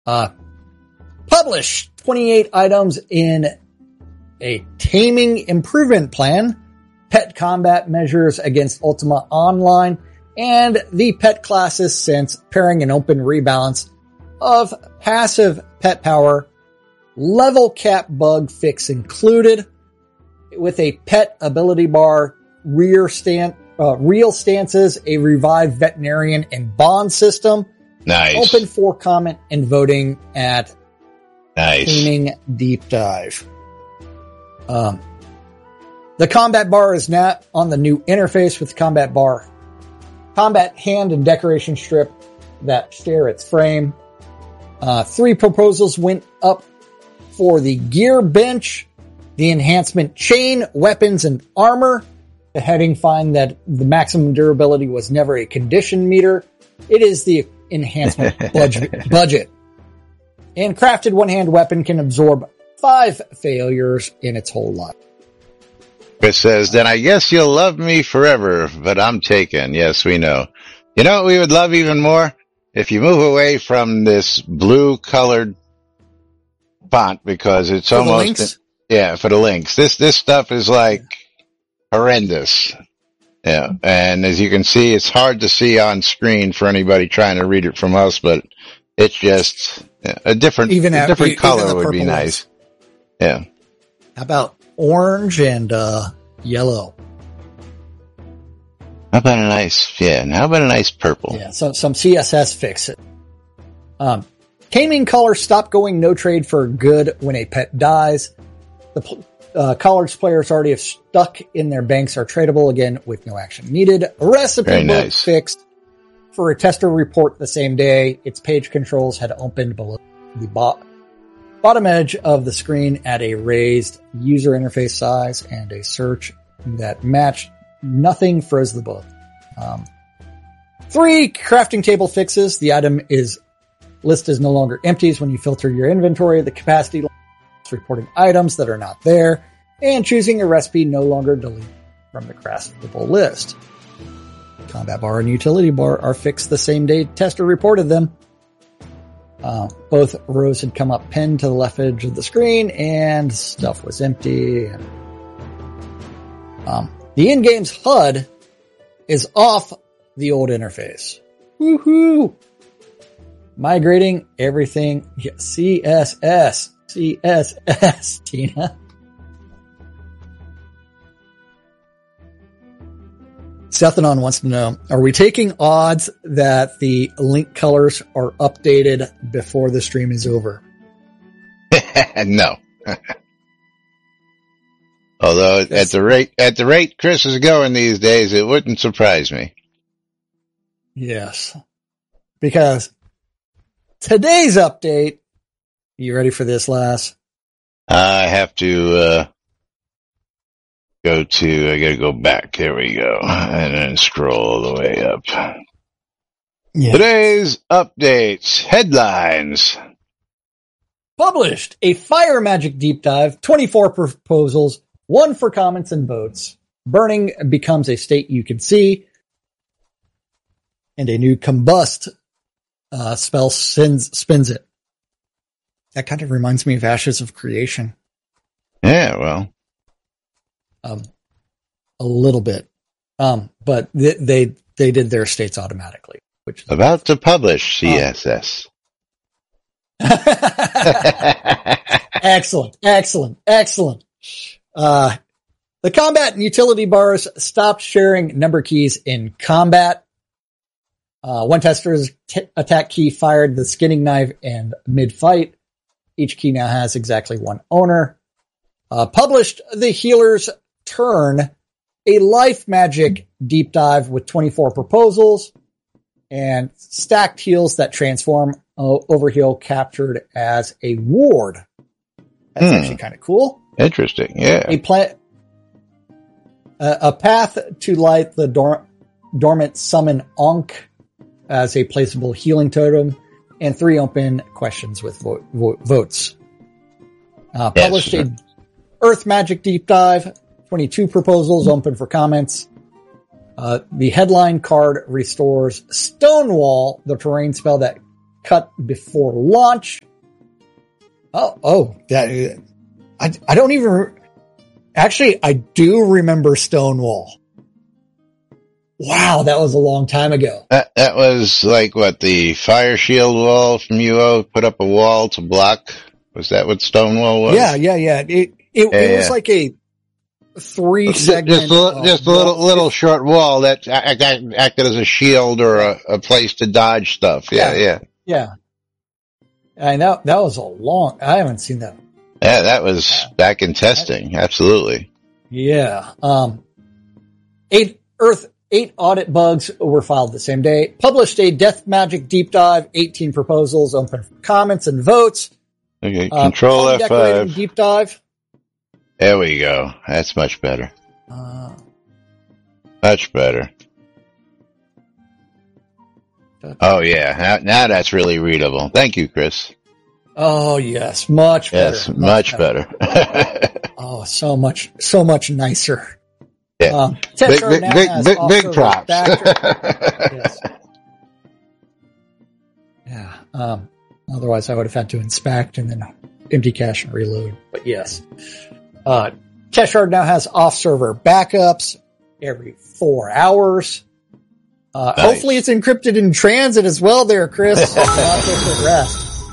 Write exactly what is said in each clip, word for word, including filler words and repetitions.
Uh, published twenty-eight items in a taming improvement plan, pet combat measures against Ultima Online, and the pet classes since pairing an open rebalance of passive pet power, level cap bug fix included, with a pet ability bar, rear stand, uh, real stances, a revived veterinarian and bond system. Nice. Open for comment and voting at nice. Taming Deep Dive. Um, the combat bar is now on the new interface with combat bar, combat hand and decoration strip that share its frame. Uh, three proposals went up for the gear bench, the enhancement chain, weapons, and armor. The heading find that the maximum durability was never a condition meter. It is the enhancement budget. budget. And crafted one-hand weapon can absorb five failures in its whole life. Chris says, then I guess you'll love me forever, but I'm taken. Yes, we know. You know what we would love even more? If you move away from this blue-colored font, because it's for almost... Yeah, for the links. This this stuff is like horrendous. Yeah, and as you can see, it's hard to see on screen for anybody trying to read it from us, but it's just a different, even a different even color would be nice. Yeah. How about orange and uh, yellow? How about a nice, yeah, and how about a nice purple? Yeah, so some C S S fix it. Um, Taming color stop going no trade for good when a pet dies. The uh, colors players already have stuck in their banks are tradable again with no action needed. Recipe Very book nice. fixed for a tester report the same day. Its page controls had opened below the bo- bottom edge of the screen at a raised user interface size, and a search that matched nothing froze the book. Um, three crafting table fixes. The item is list is no longer empties when you filter your inventory. The capacity reporting items that are not there, and choosing a recipe no longer delete from the craftable list. Combat bar and utility bar are fixed the same day tester reported them. Uh, both rows had come up pinned to the left edge of the screen, and stuff was empty. And, um, the in-game's H U D is off the old interface. Woohoo! Migrating everything. Yeah, C S S. C S S, Tina. Sethanon wants to know, are we taking odds that the link colors are updated before the stream is over? No. Although at the rate, at the rate Chris is going these days, it wouldn't surprise me. Yes. Because today's update, you ready for this, Lass? I have to, uh, go to, I gotta go back. There we go. And then scroll all the way up. Yeah. Today's updates. Headlines. Published a Fire Magic Deep Dive, twenty-four proposals, one for comments and votes. Burning becomes a state you can see. And a new Combust uh, spell spins, spins it. That kind of reminds me of Ashes of Creation. Yeah, well. Um, a little bit. Um, but they, they, they did their states automatically, which is about to publish C S S. Excellent, excellent, excellent. Uh, the combat and utility bars stopped sharing number keys in combat. Uh, one tester's t- attack key fired the skinning knife and mid-fight. Each key now has exactly one owner. Uh, published the healer's turn, a life magic deep dive with twenty-four proposals, and stacked heals that transform uh, overheal captured as a ward. That's Hmm. actually kind of cool. Interesting, yeah. A pla- uh, a path to light the dor- dormant summon Ankh as a placeable healing totem, and three open questions with vo- vo- votes. Uh, published Yes. a Earth Magic Deep Dive, twenty-two proposals open for comments. Uh, the headline card restores Stonewall, the terrain spell that cut before launch. Oh, oh, that, I, I don't even, actually, I do remember Stonewall. Wow, that was a long time ago. That, that was like what, the fire shield wall from U O put up a wall to block? Was that what Stonewall was? Yeah, yeah, yeah. It, it, yeah, it was yeah. like a three segment. Just, a, just a little, little short wall that acted as a shield or a, a place to dodge stuff. Yeah, yeah. Yeah. I know that was a long, I haven't seen that. Yeah, that was back in testing. Absolutely. Yeah. Um, eight Earth, eight audit bugs were filed the same day. Published a Death Magic deep dive, eighteen proposals open for comments and votes. Okay. Control uh, F five. Deep dive. There we go. That's much better. Uh, much better. Oh yeah, now, now that's really readable. Thank you, Chris. Oh yes, much better. Yes, much, much better. better. Oh, so much, so much nicer. Yeah, um, big, big, big, big, big props. Yes. Yeah. Um, otherwise, I would have had to inspect and then empty cache and reload. But yes, uh, CacheShard now has off-server backups every four hours. Uh, nice. Hopefully it's encrypted in transit as well there, Chris. Not just at rest.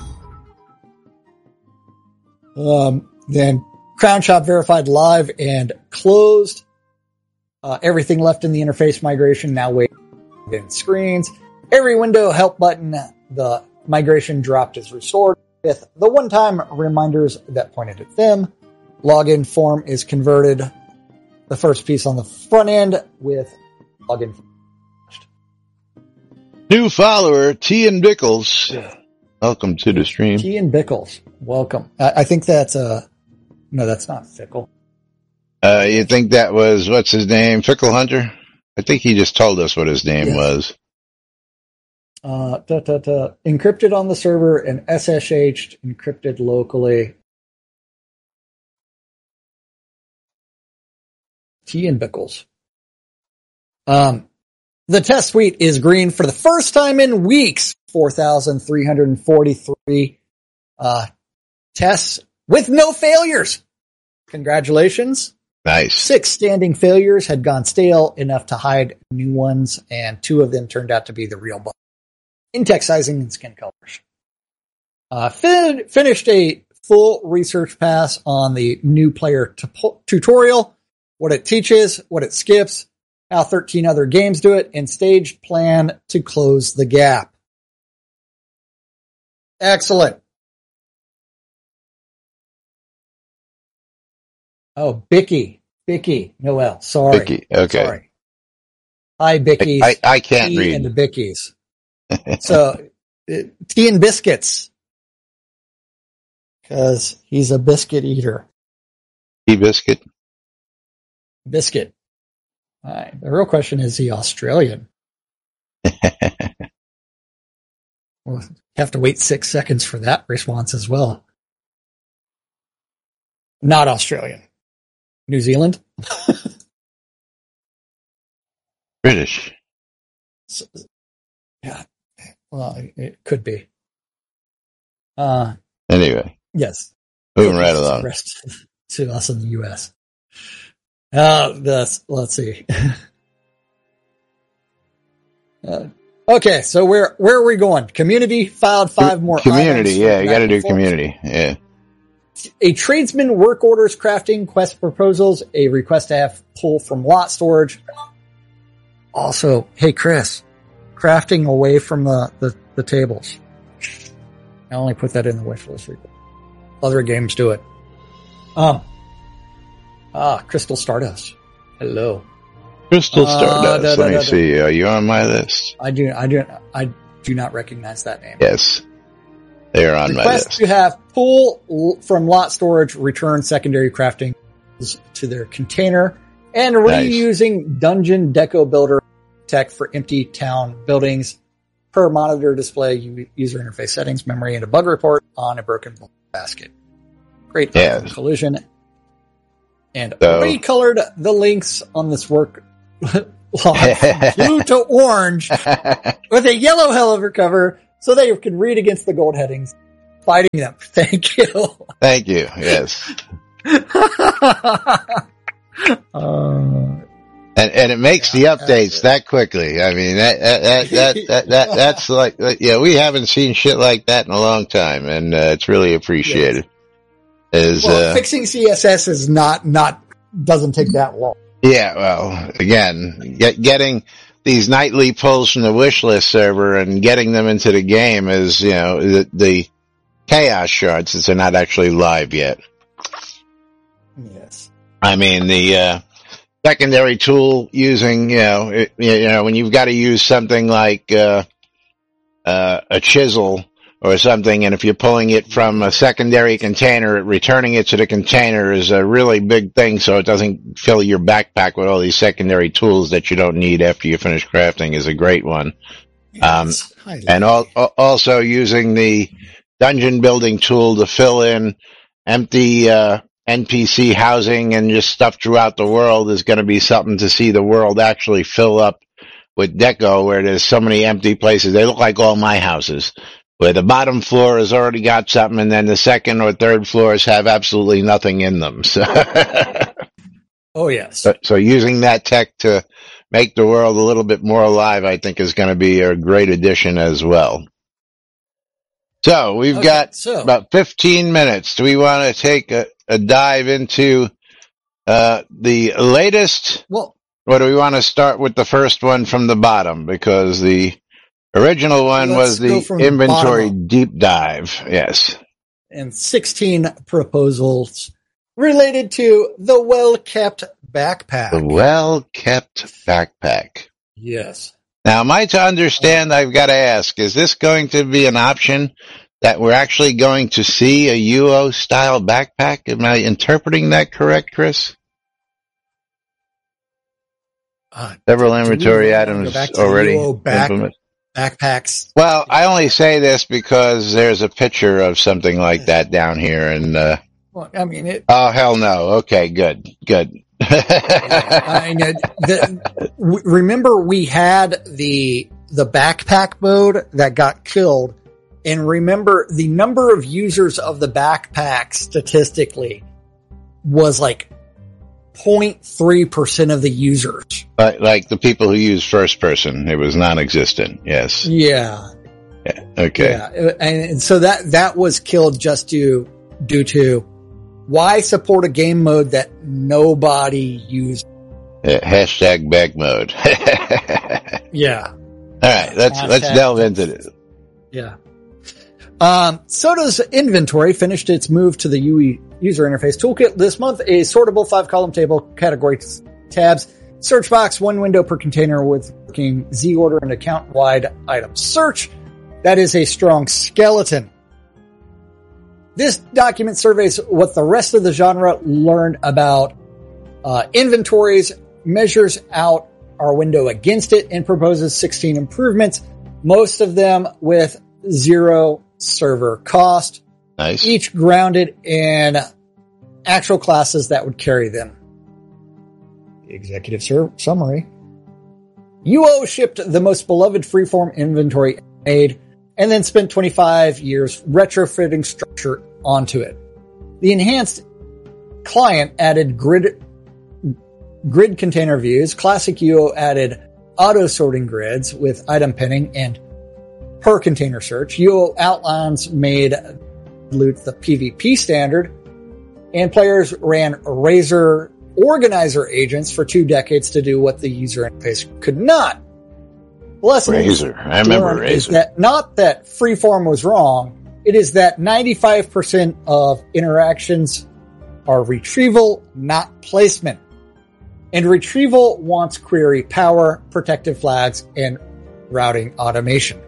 Um, then Crown Shop verified live and closed. Uh, everything left in the interface migration now waiting in screens. Every window help button, the migration dropped is restored with the one-time reminders that pointed at them. Login form is converted. The first piece on the front end with login form. New follower, T and Bickles. Yeah. Welcome to the stream. T and Bickles. Welcome. I, I think that's, uh, no, that's not Fickle. Uh, you think that was, what's his name? Fickle Hunter? I think he just told us what his name yes. was. Uh, da, da, da. Encrypted on the server and S S H'd encrypted locally. T and Bickles. Um, The test suite is green for the first time in weeks. four thousand three hundred forty-three uh, tests with no failures. Congratulations. Nice. Six standing failures had gone stale enough to hide new ones, and two of them turned out to be the real bug. In text sizing and skin colors. Uh, fin- finished a full research pass on the new player t- tutorial, what it teaches, what it skips, how thirteen other games do it, and staged plan to close the gap. Excellent. Oh, Bicky. Bicky. Noel. Sorry. Bicky. Okay. Sorry. Hi, Bickies. I, I, I can't Tea read. And the Bickies. So, uh, tea and biscuits. Because he's a biscuit eater. Tea biscuit? Biscuit. All right. The real question is, is he Australian? We'll have to wait six seconds for that response as well. Not Australian. New Zealand? British. So, yeah. Well, it could be. Uh, anyway. Yes. Moving right along. Rest to us in the U S. Uh, this, let's see. uh, okay, so where, where are we going? Community filed five more Community, yeah, you gotta do community, yeah. A tradesman work orders crafting quest proposals, a request to have pull from lot storage. Also, hey Chris, crafting away from the, the, the tables. I only put that in the wish list. Other games do it. Um, Ah, Crystal Stardust. Hello. Crystal uh, Stardust. da, da, Let me da, see. da. Are you on my list? I do. I do. I do not recognize that name. Yes, they are on Request my list. to have pull from lot storage, return secondary crafting to their container, and reusing nice. Dungeon Deco Builder tech for empty town buildings per monitor display, user interface settings, memory, and a bug report on a broken basket. Great yes. collision. And so. recolored the links on this work log from blue to orange with a yellow heliver cover so that you can read against the gold headings, fighting them. Thank you. Thank you. Yes. uh, And, and it makes yeah, the updates that quickly. I mean, that, that, that, that, that, that that's like, yeah, we haven't seen shit like that in a long time, and uh, it's really appreciated. Is, well, uh, fixing C S S is not, not, doesn't take that long. Yeah, well, again, get, getting these nightly pulls from the wish list server and getting them into the game is, you know, the, the chaos shards, since they're not actually live yet. Yes. I mean, the, uh, secondary tool using, you know, it, you know, when you've got to use something like, uh, uh, a chisel or something, and if you're pulling it from a secondary container, returning it to the container is a really big thing, so it doesn't fill your backpack with all these secondary tools that you don't need after you finish crafting is a great one. Yes, um, and al- also using the dungeon building tool to fill in empty, uh, N P C housing and just stuff throughout the world is going to be something to see the world actually fill up with deco, where there's so many empty places. They look like all my houses, where the bottom floor has already got something, and then the second or third floors have absolutely nothing in them. So, oh yes. So, so using that tech to make the world a little bit more alive, I think, is going to be a great addition as well. So we've Okay, got so. about fifteen minutes. Do we want to take a, a dive into uh, the latest? Well, or do we want to start with the first one from the bottom? Because the original one Let's was go the from inventory bottom up. deep dive. Yes. And sixteen proposals related to the well-kept backpack. The well-kept backpack. Yes. Now, am I to understand, I've got to ask, is this going to be an option that we're actually going to see a U O-style backpack? Am I interpreting that correct, Chris? Uh, Several do we inventory really wanna items go back to already U O back, implemented. backpacks. Well, I only say this because there's a picture of something like that down here, and uh, Well, I mean, it, oh hell no. Okay, good, good. I mean, it, the, w- remember we had the the backpack mode that got killed, and remember the number of users of the backpack statistically was like zero point three percent of the users. But like the people who use first person, it was non-existent. Yes. Yeah. Yeah. Okay. Yeah. And so that, that was killed just due, due to why support a game mode that nobody used? Yeah, hashtag bag mode. Yeah. All right. Let's, Hashtag let's delve into this. Yeah. Um, Soda's inventory finished its move to the U I user interface toolkit this month. A sortable five column table, category tabs, search box, one window per container with working Z order and account wide item search. That is a strong skeleton. This document surveys what the rest of the genre learned about uh, inventories, measures out our window against it, and proposes sixteen improvements, most of them with zero server cost. Nice. Each grounded in actual classes that would carry them. The executive sur- summary. U O shipped the most beloved freeform inventory made, and then spent twenty-five years retrofitting structure onto it. The enhanced client added grid grid container views. Classic U O added auto sorting grids with item pinning and per container search. U O outlines made loot the PvP standard, and players ran Razor organizer agents for two decades to do what the user interface could not. Lesson Razor. I remember Razor. Is that not that freeform was wrong. It is that ninety-five percent of interactions are retrieval, not placement. And retrieval wants query power, protective flags, and routing automation.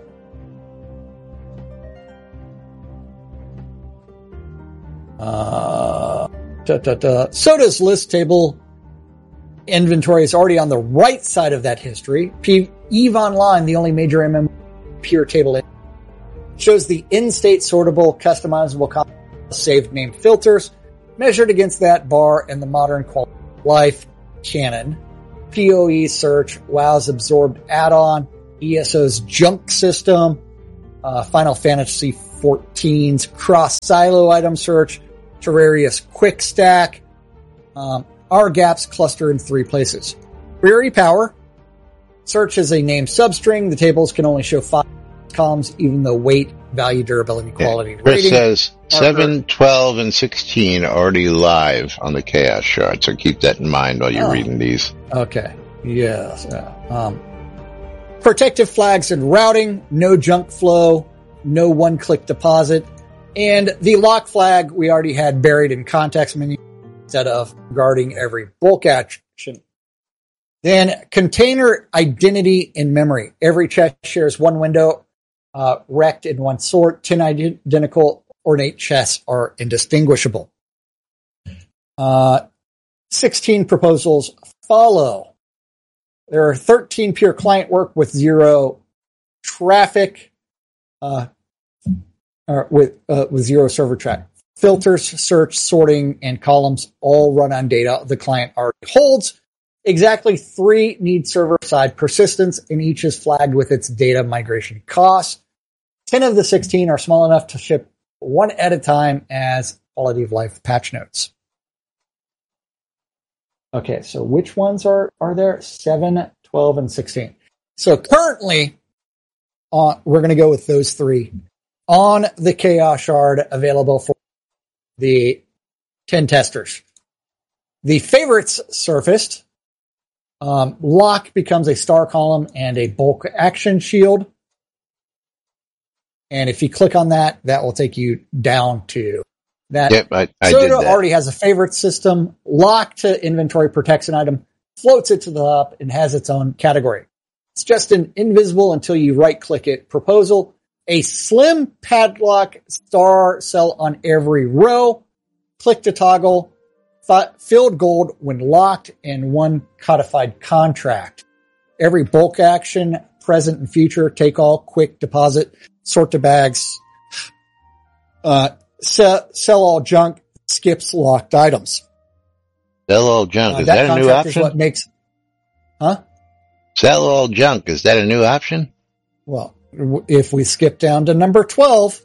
Uh, da, da, da. Soda's list table inventory is already on the right side of that history. P- EVE Online, the only major M M O pure table, in- shows the in-state sortable, customizable con- saved name filters measured against that bar and the modern quality of life canon. P O E search, WoW's absorbed add-on, E S O's junk system, uh, Final Fantasy fourteen's cross-silo item search, Terraria's quick stack. Um, our gaps cluster in three places. Query power. Search is a named substring. The tables can only show five columns, even though weight, value, durability, quality, yeah. Chris rating. says seven, twelve, and sixteen are already live on the Chaos Shard, so keep that in mind while you're oh. reading these. Okay. Yes. Yeah. Um, protective flags and routing, no junk flow, no one-click deposit, and the lock flag we already had buried in context menu instead of guarding every bulk action. Then container identity and memory. Every chest shares one window, uh, rect in one sort. Ten identical ornate chests are indistinguishable. Uh, sixteen proposals follow. There are thirteen pure client work with zero traffic, uh, or with, uh, with zero server traffic. Filters, search, sorting, and columns all run on data the client already holds. Exactly three need server-side persistence, and each is flagged with its data migration costs. Ten of the sixteen are small enough to ship one at a time as quality of life patch notes. Okay, so which ones are, are there? seven, twelve, and sixteen. So currently, uh, we're going to go with those three on the Chaos Shard available for the ten testers. The favorites surfaced. Um, lock becomes a star column and a bulk action shield. And if you click on that, that will take you down to that. Yep, I, I Soda did that. already has a favorite system. Lock to inventory protects an item, floats it to the top, and has its own category. It's just an invisible until you right click it proposal. A slim padlock star cell on every row. Click to toggle. Filled gold when locked, and one codified contract. Every bulk action, present and future, take all, quick deposit, sort to bags, uh, sell, sell all junk, skips locked items. Sell all junk. Uh, Is that that, a new contract option? is what makes, huh? Sell all junk. Is that a new option? Well, if we skip down to number twelve,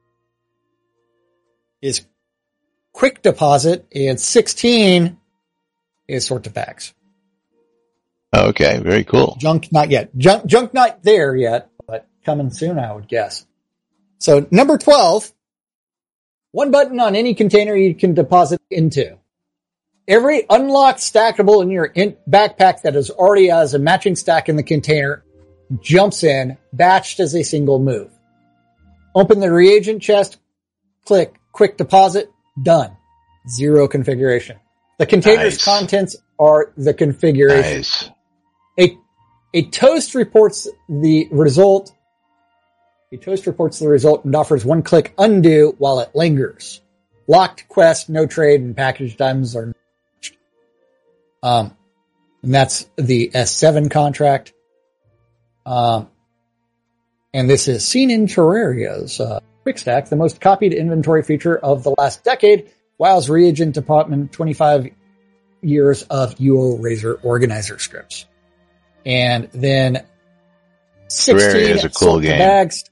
is quick deposit, and sixteen is sort to bags. Okay, very cool. Junk not yet. Junk, junk not there yet, but coming soon, I would guess. So number twelve, one button on any container you can deposit into. Every unlocked stackable in your in- backpack that is already has a matching stack in the container jumps in, batched as a single move. Open the reagent chest, click quick deposit, done. Zero configuration. The container's Nice. contents are the configuration. Nice. A, a toast reports the result. A toast reports the result and offers one click undo while it lingers. Locked quest, no trade, and packaged items are, um, and that's the S seven contract. Um, and this is seen in Terraria's, uh, Quick Stack, the most copied inventory feature of the last decade, WoW's reagent department, twenty-five years of U O Razor organizer scripts. And then sixteen is a cool game. bags.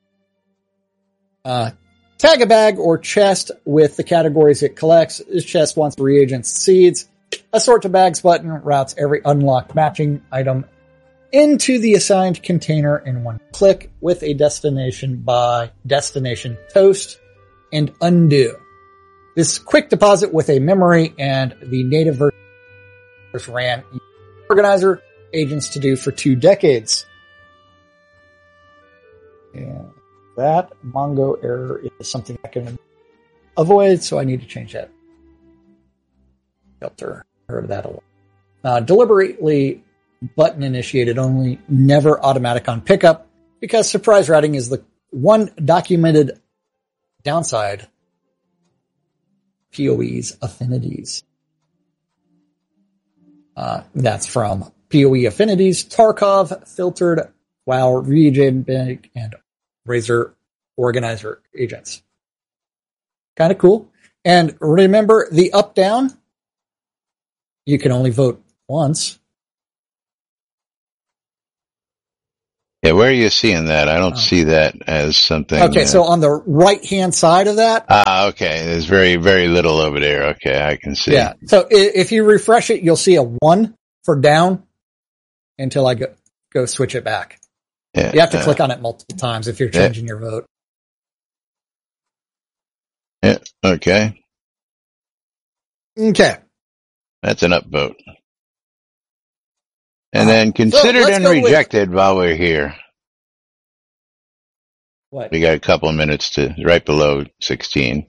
Uh, tag a bag or chest with the categories it collects. This chest wants reagents, seeds. A sort to bags button routes every unlocked matching item into the assigned container in one click with a destination by destination toast and undo. This quick deposit with a memory and the native version ran organizer agents to do for two decades. And that Mongo error is something I can avoid, so I need to change that filter. Heard that a lot. Uh, deliberately button initiated only, never automatic on pickup, because surprise routing is the one documented downside. P O E's affinities. Uh, that's from P O E affinities, Tarkov, filtered, WoW, reagent, and Razor organizer agents. Kind of cool. And remember the up down? You can only vote once. Yeah, where are you seeing that? I don't Oh. see that as something. Okay, uh, so on the right-hand side of that, Ah, okay. There's very, very little over there. Okay, I can see. yeah. So i- if you refresh it, you'll see a one for down until I go, go switch it back. Yeah, You have to uh, click on it multiple times if you're Yeah. changing your vote. Yeah, okay. Okay. That's an upvote. And Uh, then so considered let's and go with- rejected while we're here. What? We got a couple of minutes to right below sixteen.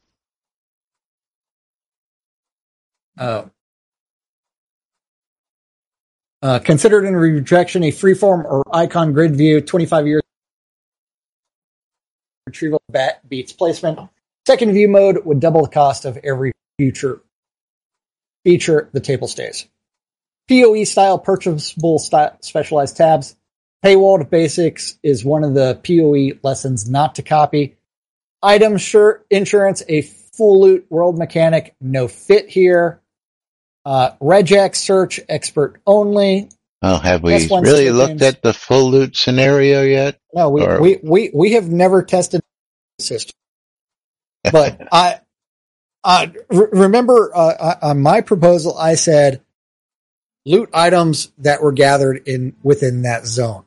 Oh. Uh, considered in rejection a freeform or icon grid view, twenty-five years retrieval bat beats placement. Second view mode would double the cost of every future feature the table stays. P O E style purchasable style specialized tabs. Paywalled basics is one of the P O E lessons not to copy. Item sure, insurance, a full loot world mechanic, no fit here. Uh, regex search expert only. Well, have we S one really Super looked Games. at the full loot scenario yet? No, we, Or- we, we, we have never tested the system. But I, I re- remember, uh, I- on my proposal, I said loot items that were gathered in, within that zone.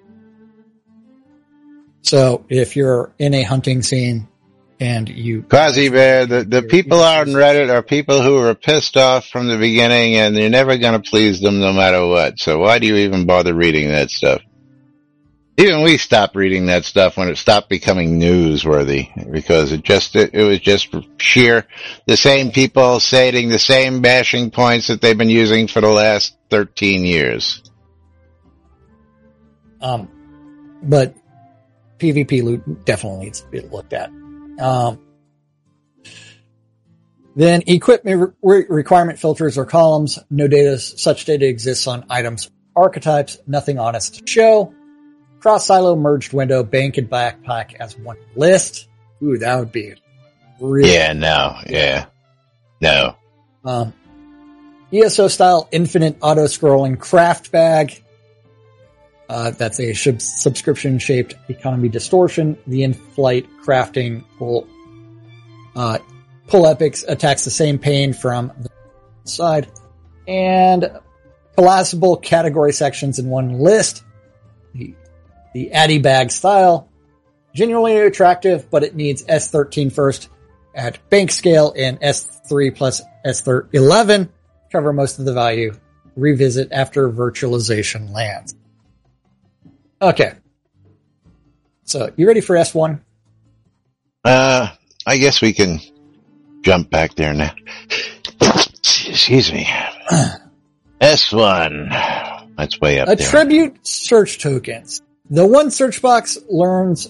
So if you're in a hunting scene and you, Quasi Bear, the, the people on Reddit are people who are pissed off from the beginning and you're never going to please them no matter what. So why do you even bother reading that stuff? Even we stopped reading that stuff when it stopped becoming newsworthy because it just, it, it was just sheer, the same people stating the same bashing points that they've been using for the last thirteen years. um, but PvP loot definitely needs to be looked at. Um, then equipment re- requirement filters or columns. No data, such data exists on items, archetypes, nothing honest to show. Cross silo merged window, bank and backpack as one list. Ooh, that would be really, Yeah, no, yeah, no. um, E S O style infinite auto scrolling craft bag. Uh, that's a sub- subscription shaped economy distortion. The in-flight crafting will, uh, pull epics attacks the same pane from the side and collapsible category sections in one list. The, the Addy bag style, genuinely attractive, but it needs S thirteen first at bank scale and S three plus S eleven cover most of the value. Revisit after virtualization lands. Okay. So, you ready for S one? Uh, I guess we can jump back there now. Excuse me. S one. That's way up there. Attribute search tokens. The one search box learns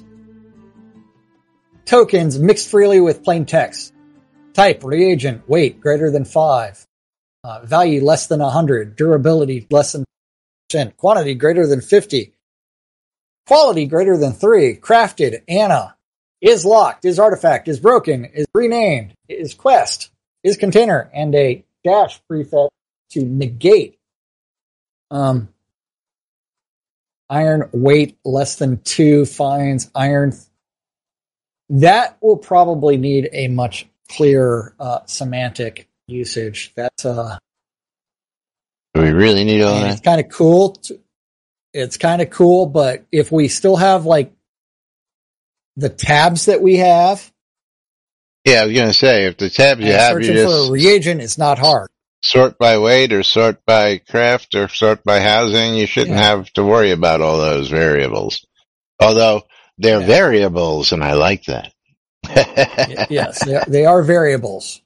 tokens mixed freely with plain text. Type, reagent, weight greater than five. Uh, value less than one hundred. Durability less than ten. Quantity greater than fifty. Quality greater than three. Crafted, Anna. Is locked, is artifact, is broken, is renamed, is quest, is container, and a dash prefix to negate. Um, iron weight less than two finds iron. That will probably need a much clearer uh, semantic usage. That's uh, Do we really need all and that? it's kind of cool. To, it's kind of cool, but if we still have like the tabs that we have, Yeah, I was going to say, if the tabs you and have, you searching for a just reagent is not hard. sort by weight or sort by craft or sort by housing, you shouldn't Yeah. have to worry about all those variables. Although they're Yeah. variables, and I like that. Y- yes, they are, they are variables.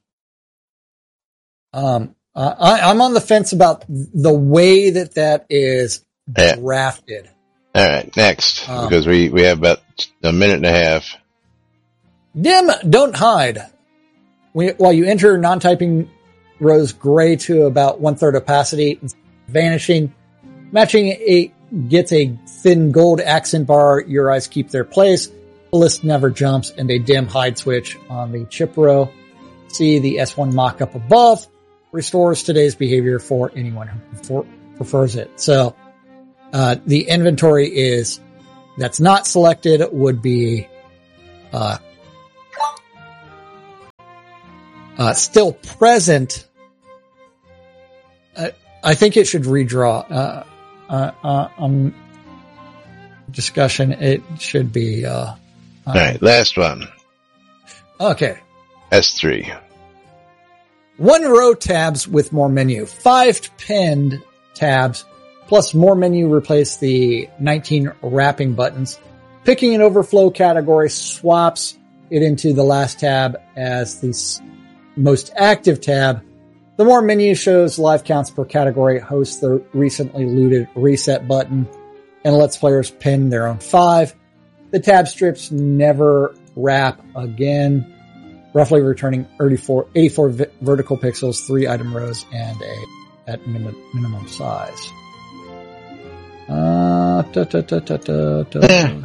Um, I, I'm on the fence about the way that that is Yeah. drafted. All right, next, Um, because we, we have about a minute and a half. Dim, don't hide. We, while you enter, non-typing rows gray to about one-third opacity, vanishing. Matching a gets a thin gold accent bar. Your eyes keep their place. The list never jumps, and a dim hide switch on the chip row. See the S one mock-up above. Restores today's behavior for anyone who prefer, prefers it. So, uh, the inventory is that's not selected would be uh, uh, still present. Uh, I think it should redraw. Uh, uh, uh, um, discussion. It should be. Uh, uh, All right, last one. Okay. S three. One row tabs with more menu. Five pinned tabs plus more menu replace the nineteen wrapping buttons. Picking an overflow category swaps it into the last tab as the s- most active tab. The more menu shows live counts per category, hosts the recently looted reset button, and lets players pin their own five. The tab strips never wrap again, roughly returning eighty-four, eighty-four v- vertical pixels, three item rows, and a at min- minimum size. Uh, da, da, da, da, da, da.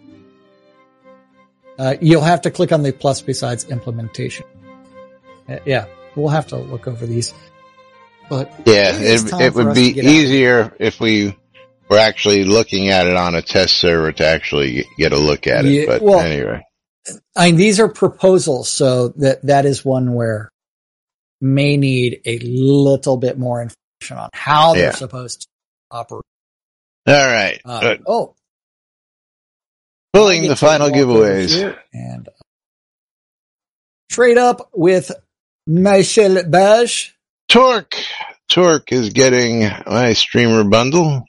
uh, you'll have to click on the plus besides implementation. Uh, yeah, we'll have to look over these. But Yeah, it is it, time it for would us be to get out. easier if we were actually looking at it on a test server to actually get a look at it. Yeah, But well, anyway. I mean, these are proposals, so that that is one where may need a little bit more information on how they're Yeah. supposed to operate. All right. Uh, But oh, pulling I the get to final walk over giveaways. here and uh, trade up with Michel Bage. Torque. Torque is getting my streamer bundle.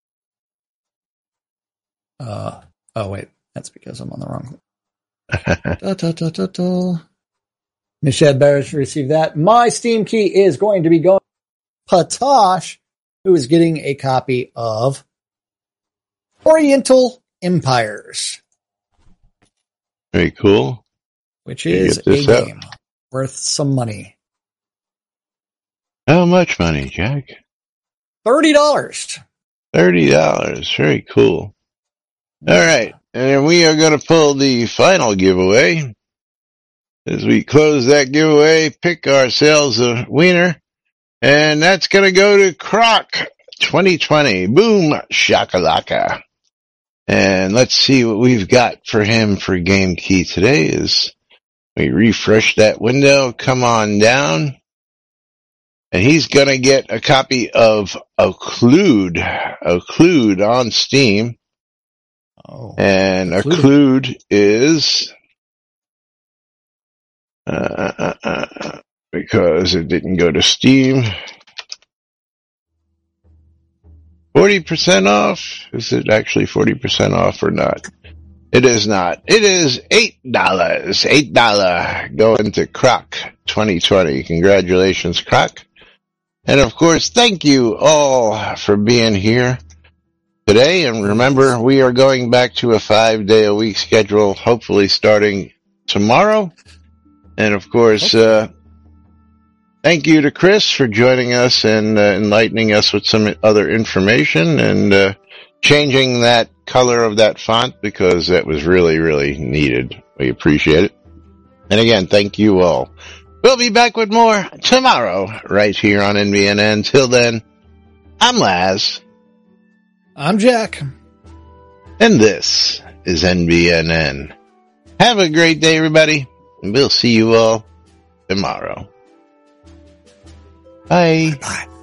Uh, oh wait, that's because I'm on the wrong. da, da, da, da, da. Michel Bage received that. My Steam key is going to be going to Patosh, who is getting a copy of Oriental Empires, Very cool. which You is get this a out. game worth some money. How much money, Jack? thirty dollars. thirty dollars. Very cool. All right. And we are going to pull the final giveaway. As we close that giveaway, pick ourselves a winner. And that's going to go to Croc twenty twenty. Boom shakalaka. And let's see what we've got for him for Game Key today is we refresh that window, come on down. And he's going to get a copy of Occlude. Occlude on Steam. Oh, And Occlude. Occlude is, uh, uh, uh, because it didn't go to Steam, forty percent off? Is it actually forty percent off or not? It is not. It is eight dollars. eight dollars going to Croc twenty twenty. Congratulations, Croc. And of course, thank you all for being here today. And remember, we are going back to a five day a week schedule, hopefully starting tomorrow. And of course, uh, thank you to Chris for joining us and uh, enlightening us with some other information and uh, changing that color of that font because that was really, really needed. We appreciate it. And again, thank you all. We'll be back with more tomorrow right here on N B N N. Till then, I'm Laz. I'm Jack. And this is N B N N. Have a great day, everybody. And we'll see you all tomorrow. Bye. Bye.